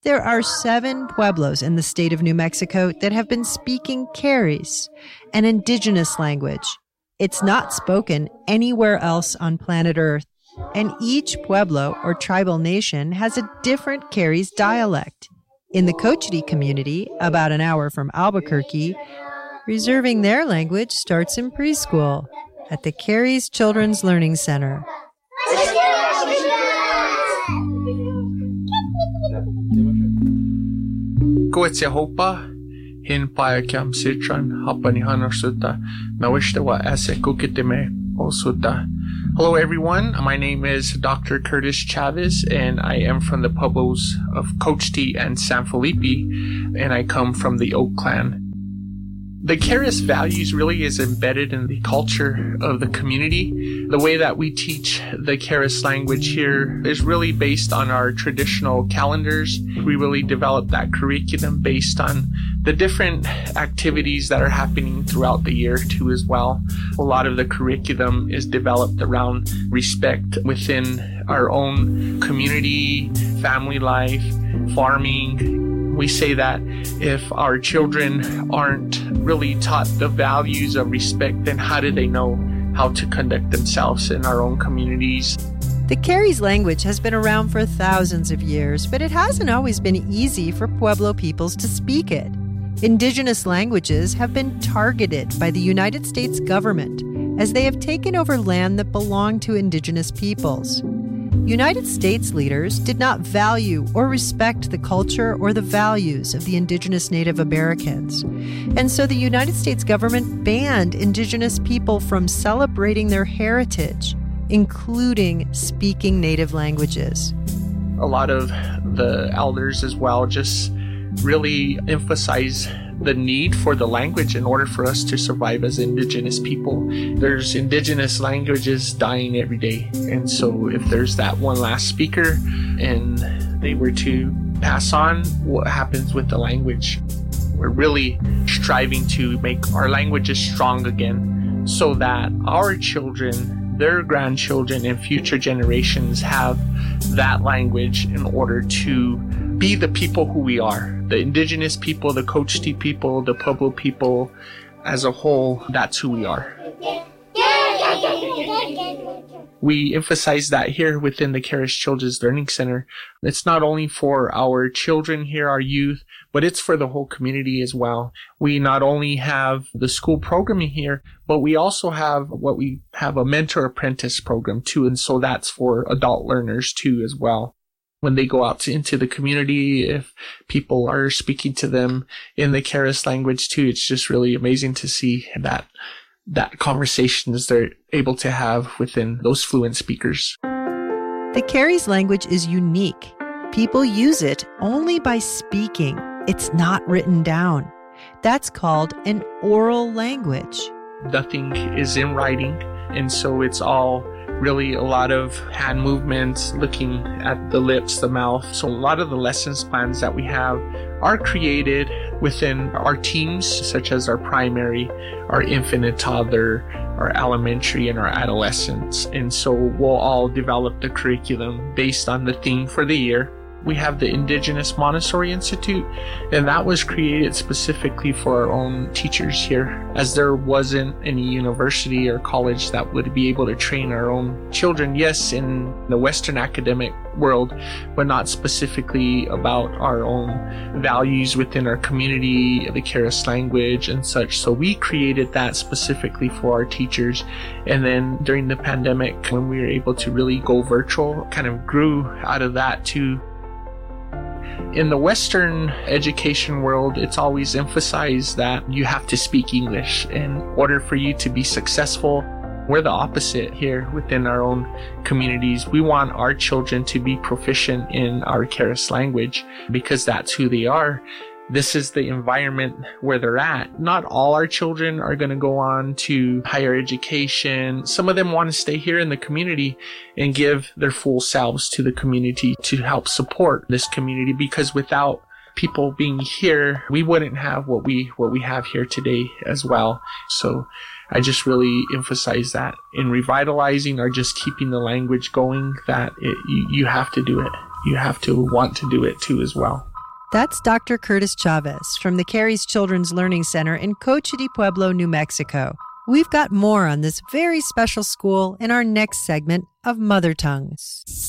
There are 7 pueblos in the state of New Mexico that have been speaking Carriz, an indigenous language. It's not spoken anywhere else on planet Earth, and each pueblo or tribal nation has a different Carriz dialect. In the Cochiti community, about an hour from Albuquerque, reserving their language starts in preschool at the Carriz Children's Learning Center. Koetsehopa, hinpaakam sitran, hapanihanosutta, nawishtawa asekukitime osutta. Hello everyone, my name is Dr. Curtis Chavez and I am from the pueblos of Cochiti and San Felipe, and I come from the Oak Clan. The Carriz values really is embedded in the culture of the community. The way that we teach the Carriz language here is really based on our traditional calendars. We really develop that curriculum based on the different activities that are happening throughout the year too as well. A lot of the curriculum is developed around respect within our own community, family life, farming. We say that if our children aren't really taught the values of respect, then how do they know how to conduct themselves in our own communities? The Carriz language has been around for thousands of years, but it hasn't always been easy for Pueblo peoples to speak it. Indigenous languages have been targeted by the United States government as they have taken over land that belonged to indigenous peoples. United States leaders did not value or respect the culture or the values of the indigenous Native Americans. And so the United States government banned indigenous people from celebrating their heritage, including speaking native languages. A lot of the elders as well just really emphasize the need for the language in order for us to survive as indigenous people. There's indigenous languages dying every day. And so if there's that one last speaker and they were to pass on, what happens with the language? We're really striving to make our languages strong again so that our children, their grandchildren, and future generations have that language in order to be the people who we are. The indigenous people, the Cochiti people, the Pueblo people, as a whole, that's who we are. We emphasize that here within the Carriz Children's Learning Center. It's not only for our children here, our youth, but it's for the whole community as well. We not only have the school programming here, but we also have a mentor apprentice program too. And so that's for adult learners too as well. When they go out into the community, if people are speaking to them in the Carriz language too, it's just really amazing to see that conversations they're able to have within those fluent speakers. The Carriz language is unique. People use it only by speaking. It's not written down. That's called an oral language. Nothing is in writing, and so it's all really a lot of hand movements, looking at the lips, the mouth. So a lot of the lessons plans that we have are created within our teams, such as our primary, our infant and toddler, our elementary, and our adolescents. And so we'll all develop the curriculum based on the theme for the year. We have the Indigenous Montessori Institute, and that was created specifically for our own teachers here, as there wasn't any university or college that would be able to train our own children, yes, in the Western academic world, but not specifically about our own values within our community, the Carriz language and such. So we created that specifically for our teachers. And then during the pandemic, when we were able to really go virtual, kind of grew out of that too. In the Western education world, it's always emphasized that you have to speak English in order for you to be successful. We're the opposite here within our own communities. We want our children to be proficient in our Carriz language because that's who they are. This is the environment where they're at. Not all our children are going to go on to higher education. Some of them want to stay here in the community and give their full selves to the community to help support this community, because without people being here, we wouldn't have what we have here today as well. So I just really emphasize that in revitalizing or just keeping the language going, that you have to do it. You have to want to do it too as well. That's Dr. Curtis Chavez from the Carey's Children's Learning Center in Coche de Pueblo, New Mexico. We've got more on this very special school in our next segment of Mother Tongues.